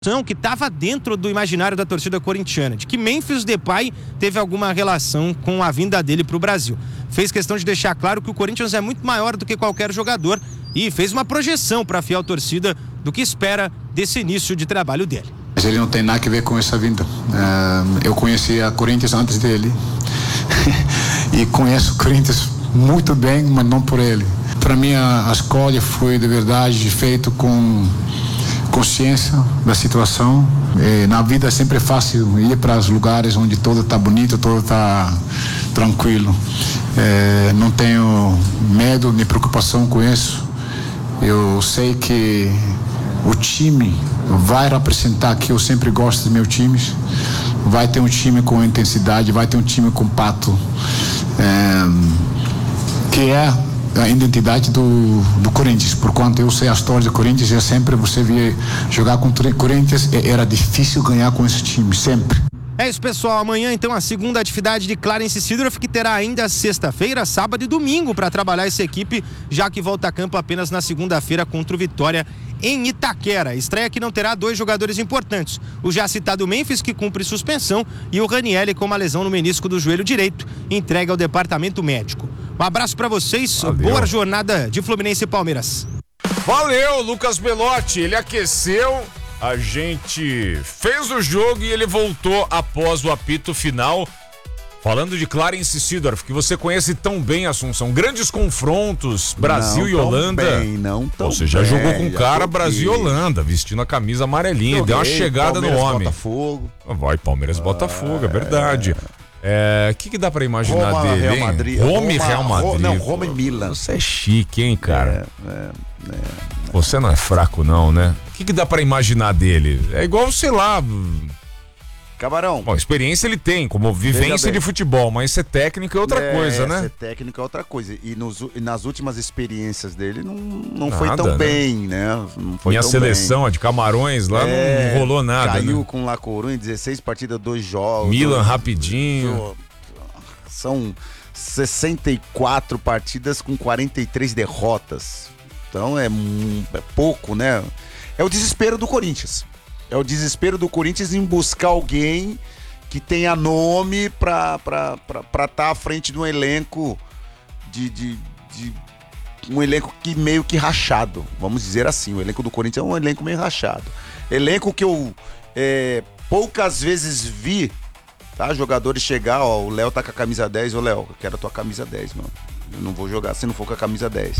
que estava dentro do imaginário da torcida corintiana, de que Memphis Depay teve alguma relação com a vinda dele para o Brasil. Fez questão de deixar claro que o Corinthians é muito maior do que qualquer jogador e fez uma projeção para a fiel torcida do que espera desse início de trabalho dele. Mas ele não tem nada a ver com essa vinda. Eu conheci a Corinthians antes dele e conheço o Corinthians muito bem, mas não por ele. Para mim a escolha foi de verdade feita com consciência da situação. Na vida é sempre fácil ir para os lugares onde tudo está bonito, tudo está tranquilo. Não tenho medo nem preocupação com isso. Eu sei que o time vai representar que eu sempre gosto dos meus times. Vai ter um time com intensidade, vai ter um time compacto, que é a identidade do Corinthians. Porquanto eu sei a história do Corinthians, sempre você via jogar contra o Corinthians, era difícil ganhar com esse time, sempre. É isso, pessoal. Amanhã, então, a segunda atividade de Clarence Seedorf, que terá ainda sexta-feira, sábado e domingo para trabalhar essa equipe, já que volta a campo apenas na segunda-feira contra o Vitória em Itaquera. Estreia que não terá 2 jogadores importantes: o já citado Memphis, que cumpre suspensão, e o Ranieri com uma lesão no menisco do joelho direito, entregue ao departamento médico. Um abraço para vocês. Valeu. Boa jornada de Fluminense e Palmeiras. Valeu, Lucas Belotti. Ele aqueceu, a gente fez o jogo e ele voltou após o apito final. Falando de Clarence Seedorf, que você conhece tão bem, Assunção. Grandes confrontos, Brasil e Holanda. Você já jogou com o cara Brasil e Holanda, vestindo a camisa amarelinha. Deu uma chegada Palmeiras, no homem. Botafogo. Vai, Palmeiras, Botafogo, é verdade. O que dá pra imaginar Roma, dele, Real hein? Madrid, Roma e Real Madrid. Roma e Milan. Você é chique, hein, cara? Você não é fraco, não, né? O que dá pra imaginar dele? É igual, sei lá... Camarão. Bom, experiência ele tem, como vivência de futebol, mas ser técnico é outra coisa, né? Ser técnico é outra coisa. E nas últimas experiências dele não foi Nada, tão bem, né? Não foi Minha tão seleção, bem. a de Camarões, lá não rolou nada. Caiu, né? com La Coruña, 16 partidas, 2 jogos. Milan rapidinho. São 64 partidas com 43 derrotas. Então é pouco, né? É o desespero do Corinthians. É o desespero do Corinthians em buscar alguém que tenha nome pra estar à frente de um elenco de um elenco que meio que rachado, vamos dizer assim. O elenco do Corinthians é um elenco meio rachado. Elenco que eu poucas vezes vi, tá? Jogadores chegar, ó, o Léo tá com a camisa 10, ô Léo, eu quero a tua camisa 10, mano. Eu não vou jogar se não for com a camisa 10.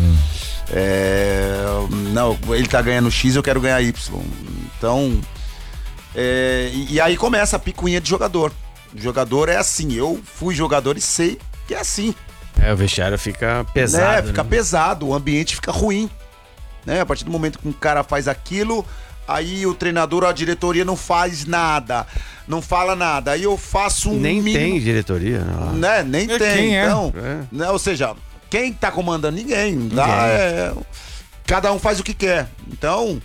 Não, ele tá ganhando X, eu quero ganhar Y. Então, e aí começa a picuinha de jogador. O jogador é assim, eu fui jogador e sei que é assim. O vestiário fica pesado. Fica né? pesado, o ambiente fica ruim. Né? A partir do momento que um cara faz aquilo, aí o treinador, a diretoria não faz nada, não fala nada. Aí eu faço um Nem mínimo... tem diretoria. Né? Nem tem. Então, É. né? Ou seja, quem tá comandando? Ninguém. Cada um faz o que quer. Então,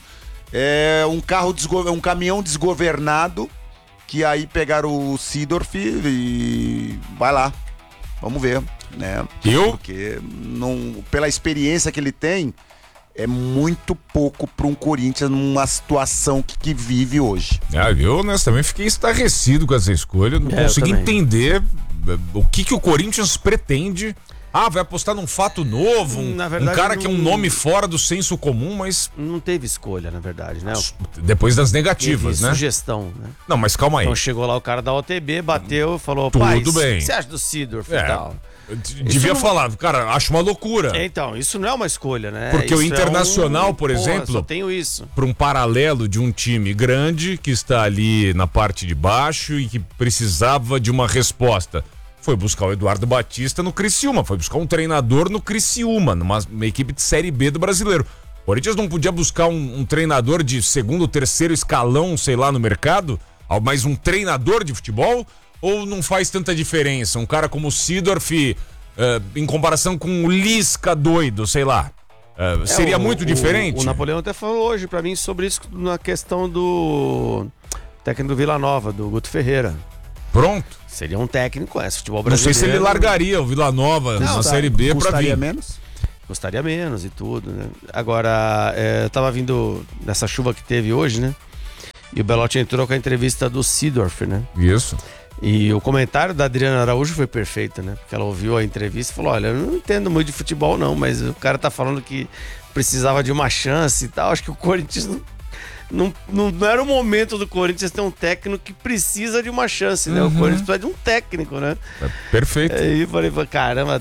um caminhão desgovernado, que aí pegaram o Seedorf e vai lá. Vamos ver, né? Porque pela experiência que ele tem, é muito pouco para um Corinthians numa situação que vive hoje. Eu honestamente fiquei estarrecido com essa escolha. Não consegui entender o que o Corinthians pretende. Vai apostar num fato novo, Na verdade, um cara que é um nome fora do senso comum, mas... Não teve escolha, na verdade, né? Depois das negativas, teve né? sugestão, né? Não, mas calma aí. Então chegou lá o cara da OTB, bateu, falou, Tudo pai, bem. o que você acha do Seedorf e tal? Devia falar, cara, acho uma loucura. Então, isso não é uma escolha, né? Porque isso o Internacional, por exemplo, só tenho isso. Para um paralelo de um time grande que está ali na parte de baixo e que precisava de uma resposta, foi buscar o Eduardo Batista no Criciúma, foi buscar um treinador no Criciúma, numa equipe de Série B do Brasileiro. O Corinthians não podia buscar um treinador de segundo, terceiro escalão, sei lá, no mercado, mas um treinador de futebol? Ou não faz tanta diferença? Um cara como o Seedorf, em comparação com o Lisca doido, sei lá, seria muito diferente? O Napoleão até falou hoje pra mim sobre isso na questão do técnico do Vila Nova, do Guto Ferreira. Pronto. Seria um técnico, futebol Não brasileiro. sei se ele largaria o Vila Nova na Série B pra vir. Custaria menos e tudo, né? Agora, eu tava vindo nessa chuva que teve hoje, né? E o Belotti entrou com a entrevista do Seedorf, né? Isso. E o comentário da Adriana Araújo foi perfeito, né? Porque ela ouviu a entrevista e falou: olha, eu não entendo muito de futebol não, mas o cara tá falando que precisava de uma chance e tal. Acho que o Corinthians não era o momento do Corinthians ter um técnico que precisa de uma chance, né? O Corinthians precisa de um técnico, né? Perfeito. Aí eu falei, caramba,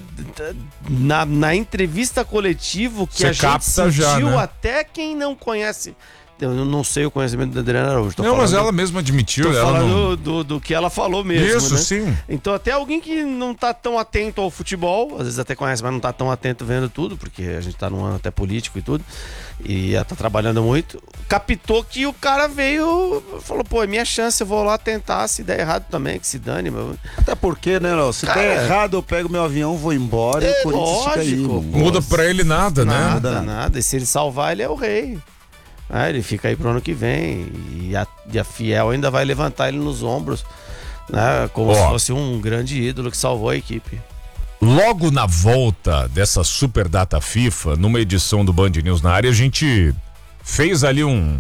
na entrevista coletiva que Você a gente capta sentiu, já, né? até quem não conhece. Eu não sei o conhecimento da Adriana Araújo. Não, mas ela mesma admitiu. Tô ela falando não... do que ela falou mesmo, Isso, né? sim. Então até alguém que não tá tão atento ao futebol, às vezes até conhece, mas não tá tão atento vendo tudo, porque a gente tá num ano até político e tudo, e ela tá trabalhando muito, captou que o cara veio, falou, pô, é minha chance, eu vou lá tentar, se der errado também, que se dane, meu. Até porque, né, Léo? Se Cara, der errado, eu pego meu avião, vou embora e o Corinthians fica aí. lógico, mano. Muda pra ele nada, né? Nada. E se ele salvar, ele é o rei. Ele fica aí pro ano que vem. E a Fiel ainda vai levantar ele nos ombros, né? Como se fosse um grande ídolo que salvou a equipe. Logo na volta dessa super data FIFA, numa edição do Band News na área, a gente fez ali um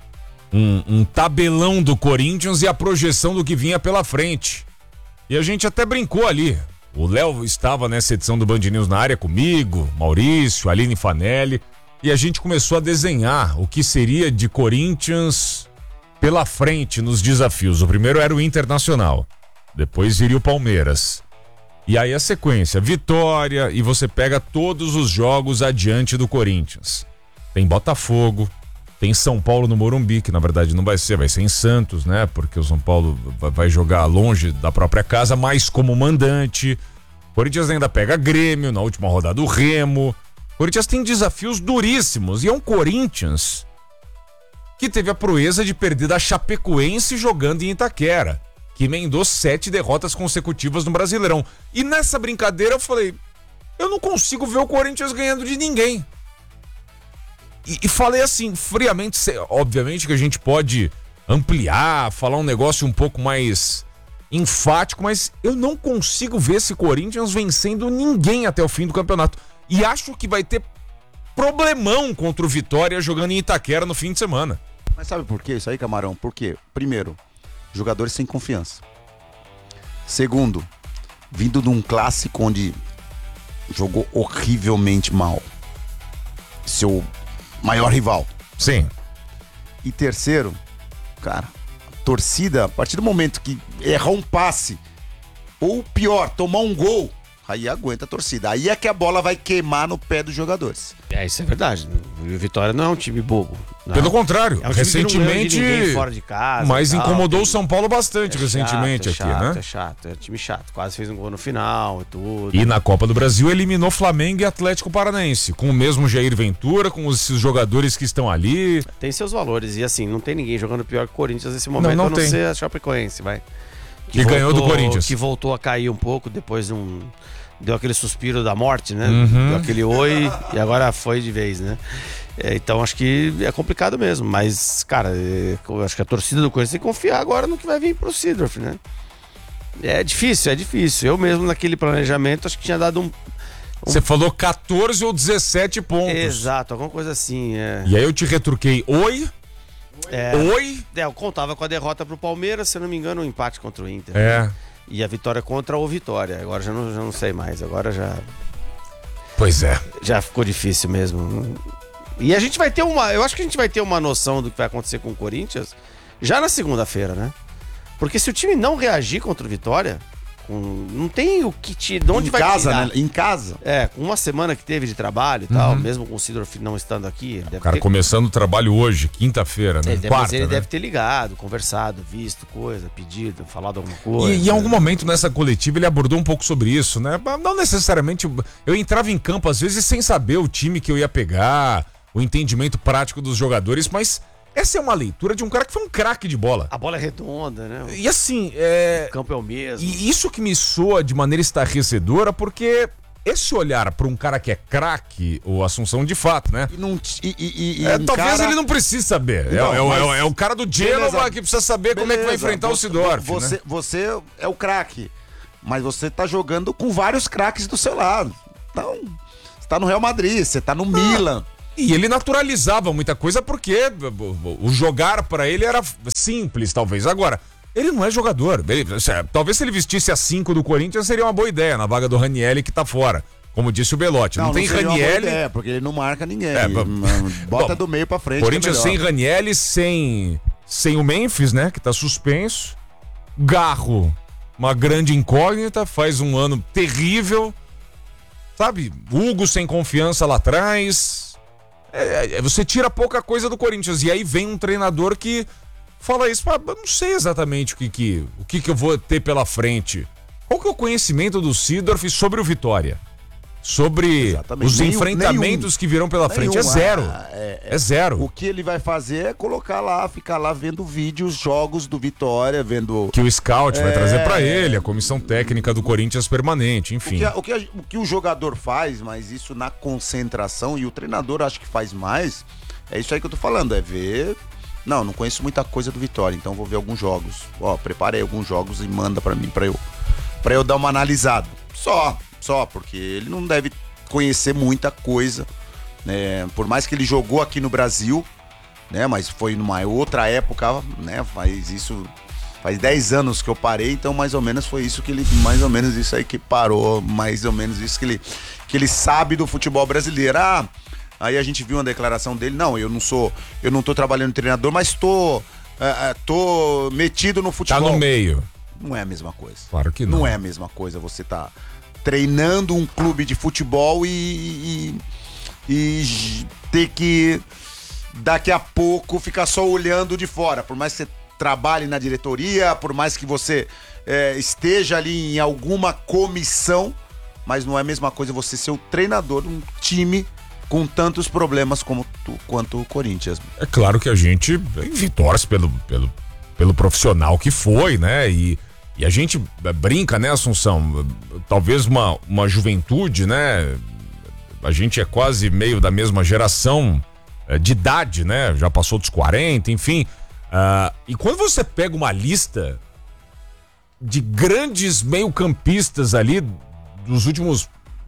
tabelão do Corinthians e a projeção do que vinha pela frente. E a gente até brincou ali. O Léo estava nessa edição do Band News na área comigo, Maurício, Aline Fanelli, e a gente começou a desenhar o que seria de Corinthians pela frente nos desafios. O primeiro era o Internacional, depois viria o Palmeiras. E aí a sequência, vitória, e você pega todos os jogos adiante do Corinthians. Tem Botafogo, tem São Paulo no Morumbi, que na verdade não vai ser em Santos, né? Porque o São Paulo vai jogar longe da própria casa, mas como mandante. Corinthians ainda pega Grêmio, na última rodada o Remo. Corinthians tem desafios duríssimos, e é um Corinthians que teve a proeza de perder da Chapecoense jogando em Itaquera, que emendou 7 derrotas consecutivas no Brasileirão. E nessa brincadeira eu falei, eu não consigo ver o Corinthians ganhando de ninguém. E falei assim, friamente, obviamente que a gente pode ampliar, falar um negócio um pouco mais enfático, mas eu não consigo ver esse Corinthians vencendo ninguém até o fim do campeonato. E acho que vai ter problemão contra o Vitória jogando em Itaquera no fim de semana. Mas sabe por que isso aí, Camarão? Porque, primeiro, jogadores sem confiança. Segundo, vindo de um clássico onde jogou horrivelmente mal. Seu maior rival. Sim. E terceiro, cara, a torcida, a partir do momento que errar um passe, ou pior, tomar um gol, aí aguenta a torcida. Aí é que a bola vai queimar no pé dos jogadores. Isso é verdade. O Vitória não é um time bobo. Não. Pelo contrário, É um time recentemente, que não ganha de ninguém fora de casa, mas e tal, incomodou tem- o São Paulo bastante recentemente aqui, né? É chato, é time chato. Quase fez um gol no final e tudo. E na Copa do Brasil eliminou Flamengo e Atlético Paranaense, com o mesmo Jair Ventura, com esses jogadores que estão ali. Tem seus valores. E assim, não tem ninguém jogando pior que o Corinthians nesse momento, Não a não tem. ser a Chapecoense, vai. Que ganhou do Corinthians. Que voltou a cair um pouco depois de um... Deu aquele suspiro da morte, né? Uhum. Deu aquele oi e agora foi de vez, né? Então acho que é complicado mesmo. Mas, cara, eu acho que a torcida do Corinthians tem que confiar agora no que vai vir pro Seedorf, né? É difícil. Eu mesmo naquele planejamento acho que tinha dado um... Você falou 14 ou 17 pontos. Exato, alguma coisa assim. E aí eu te retruquei, oi? Oi? Eu contava com a derrota pro Palmeiras, se eu não me engano, um empate contra o Inter. É. E a vitória contra o Vitória. Agora já não sei mais. Agora Pois é. já ficou difícil mesmo. E a gente vai ter eu acho que a gente vai ter uma noção do que vai acontecer com o Corinthians já na segunda-feira, né? Porque se o time não reagir contra o Vitória, não tem o que de onde em vai casa, tirar. né? Em casa. Com uma semana que teve de trabalho e tal, mesmo com o Seedorf não estando aqui, ele O deve cara ter... começando o trabalho hoje, quinta-feira, né? Mas ele né? deve ter ligado, conversado, visto coisa, pedido, falado alguma coisa. E em algum momento nessa coletiva ele abordou um pouco sobre isso, né? Não necessariamente. Eu entrava em campo às vezes sem saber o time que eu ia pegar, o entendimento prático dos jogadores, mas essa é uma leitura de um cara que foi um craque de bola. A bola é redonda, né? E assim, O campo é o mesmo. E isso que me soa de maneira estarrecedora, porque esse olhar para um cara que é craque, o Assunção de fato, né? E não, Talvez cara... ele não precise saber. Não, mas- É o cara do Genova Beleza. que precisa saber como é que vai Beleza, enfrentar o Seedorf, né? Você é o craque, mas você tá jogando com vários craques do seu lado. Então, você tá no Real Madrid, você tá no Milan. E ele naturalizava muita coisa porque o jogar pra ele era simples, talvez. Agora, ele não é jogador. Talvez se ele vestisse a 5 do Corinthians seria uma boa ideia, na vaga do Ranieri que tá fora. Como disse o Belotti. Não tem Ranieri. Porque ele não marca ninguém. Bota do meio pra frente. Corinthians sem Ranieri, sem o Memphis, né? Que tá suspenso. Garro, uma grande incógnita, faz um ano terrível. Sabe? Hugo sem confiança lá atrás. Você tira pouca coisa do Corinthians. E aí vem um treinador que fala isso. Eu não sei exatamente o que eu vou ter pela frente. Qual que é o conhecimento do Seedorf sobre o Vitória? Sobre Exatamente. os enfrentamentos que virão pela frente. É zero. É zero. O que ele vai fazer é colocar lá, ficar lá vendo vídeos, jogos do Vitória, vendo... Que o scout vai trazer pra ele, a comissão técnica do Corinthians permanente, enfim. O que o jogador faz, mas isso na concentração, e o treinador acho que faz mais, é isso aí que eu tô falando, é ver... Não conheço muita coisa do Vitória, então vou ver alguns jogos. Preparei alguns jogos e manda pra mim, pra eu dar uma analisada. Só, porque ele não deve conhecer muita coisa, né? Por mais que ele jogou aqui no Brasil, né? Mas foi numa outra época, né? Faz 10 anos que eu parei, então mais ou menos foi isso que ele, mais ou menos isso aí que parou, mais ou menos isso que ele sabe do futebol brasileiro. Aí a gente viu uma declaração dele, eu não tô trabalhando de treinador, mas tô metido no futebol. Tá no meio. Não é a mesma coisa. Claro que não. Não é a mesma coisa você tá treinando um clube de futebol e ter que daqui a pouco ficar só olhando de fora. Por mais que você trabalhe na diretoria, por mais que você esteja ali em alguma comissão, mas não é a mesma coisa você ser o treinador de um time com tantos problemas quanto o Corinthians. É claro que a gente torce pelo profissional que foi, né? E a gente brinca, né, Assunção? Talvez uma juventude, né? A gente é quase meio da mesma geração de idade, né? Já passou dos 40, enfim. E quando você pega uma lista de grandes meio-campistas ali dos últimos,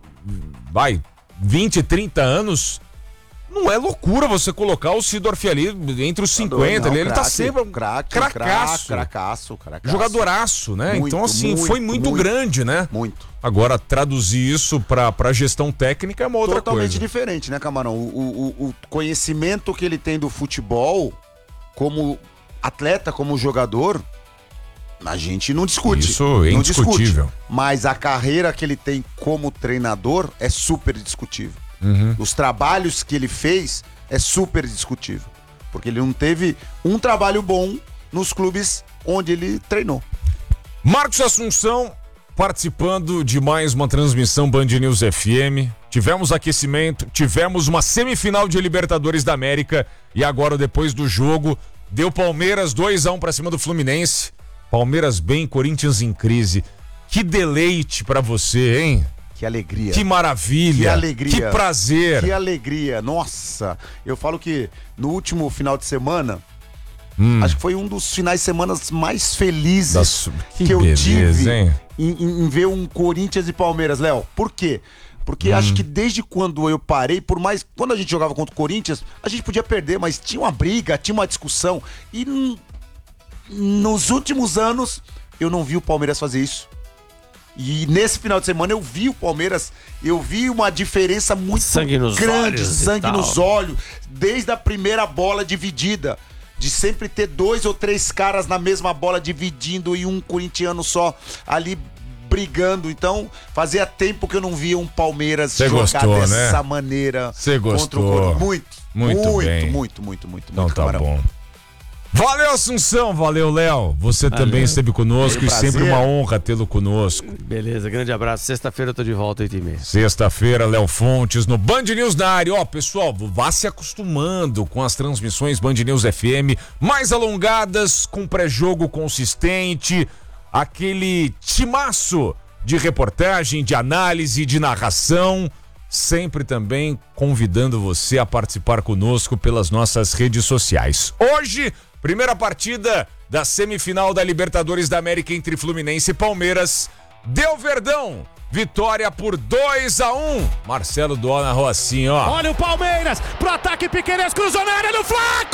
20, 30 anos, não é loucura você colocar o Seedorf ali entre os 50. Ele tá sempre um cracaço. Jogadoraço, né? Muito, então, assim, foi muito grande, né? Muito. Agora, traduzir isso pra gestão técnica é uma outra coisa. Totalmente diferente, né, Camarão? O conhecimento que ele tem do futebol, como atleta, como jogador, a gente não discute. Isso é indiscutível. Mas a carreira que ele tem como treinador é super discutível. Os trabalhos que ele fez é super discutível. Porque ele não teve um trabalho bom nos clubes onde ele treinou. Marcos Assunção participando de mais uma transmissão Band News FM. Tivemos aquecimento, tivemos uma semifinal de Libertadores da América e agora, depois do jogo, deu Palmeiras 2-1 pra cima do Fluminense. Palmeiras bem, Corinthians em crise. Que deleite pra você, hein? Que alegria. Que maravilha. Que alegria. Que prazer. Que alegria. Nossa, eu falo que no último final de semana, acho que foi um dos finais de semana mais felizes que eu tive em ver um Corinthians e Palmeiras, Léo. Por quê? Porque acho que desde quando eu parei, por mais... Quando a gente jogava contra o Corinthians, a gente podia perder, mas tinha uma briga, tinha uma discussão. E nos últimos anos, eu não vi o Palmeiras fazer isso. E nesse final de semana eu vi o Palmeiras, eu vi uma diferença muito grande, sangue nos olhos, desde a primeira bola dividida, de sempre ter 2 ou 3 caras na mesma bola dividindo e um corintiano só ali brigando. Então, fazia tempo que eu não via um Palmeiras jogar dessa maneira contra o Corinthians. Muito. Então tá bom. Valeu, Assunção, valeu, Léo. Você também esteve conosco e sempre uma honra tê-lo conosco. Beleza, grande abraço. Sexta-feira eu tô de volta, 8h30. Sexta-feira, Léo Fontes no Band News na área. Ó, pessoal, vá se acostumando com as transmissões Band News FM mais alongadas, com pré-jogo consistente, aquele timaço de reportagem, de análise, de narração. Sempre também convidando você a participar conosco pelas nossas redes sociais. Hoje, primeira partida da semifinal da Libertadores da América entre Fluminense e Palmeiras. Deu Verdão, Vitória por 2-1. Marcelo Duó narrou assim, ó. Olha o Palmeiras pro ataque Piquerez, cruzou na área do Flaco!